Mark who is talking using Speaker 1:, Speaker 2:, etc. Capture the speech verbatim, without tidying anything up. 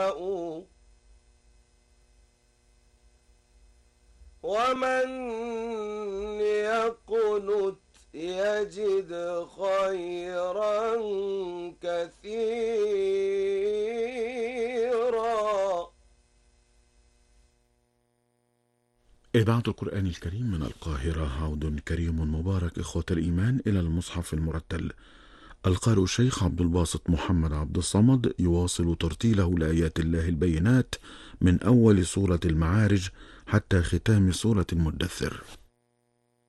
Speaker 1: ومن يقنت يجد خيرا كثيرا.
Speaker 2: إذاعة القرآن الكريم من القاهرة، عود كريم مبارك إخوة الإيمان إلى المصحف المرتل. القارئ الشيخ عبد الباسط محمد عبد الصمد يواصل ترتيله لآيات الله البينات من أول سورة المعارج حتى ختام سورة المدثر.